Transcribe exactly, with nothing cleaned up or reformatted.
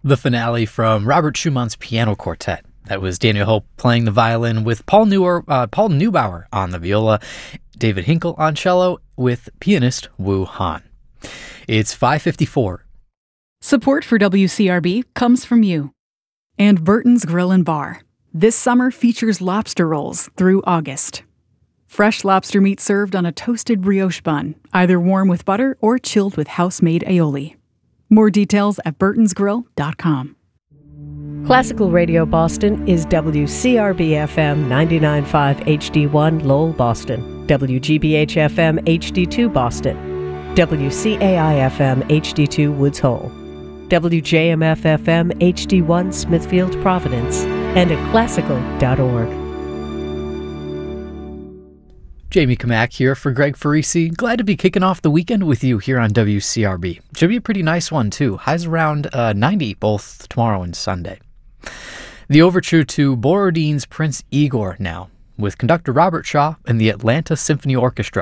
The finale from Robert Schumann's Piano Quartet. That was Daniel Hope playing the violin with Paul, Newer, uh, Paul Neubauer on the viola, David Hinkle on cello with pianist Wu Han. It's five fifty-four. Support for W C R B comes from you. And Burton's Grill and Bar. This summer features lobster rolls through August. Fresh lobster meat served on a toasted brioche bun, either warm with butter or chilled with house-made aioli. More details at burtons grill dot com. Classical Radio Boston is W C R B F M ninety-nine point five H D one Lowell, Boston, W G B H F M H D two Boston, W C A I F M H D two Woods Hole, W J M F F M H D one Smithfield, Providence, and at classical dot org. Jamie Kamak here for Greg Farisi. Glad to be kicking off the weekend with you here on W C R B. Should be a pretty nice one, too. Highs around uh, ninety both tomorrow and Sunday. The overture to Borodin's Prince Igor now, with conductor Robert Shaw and the Atlanta Symphony Orchestra.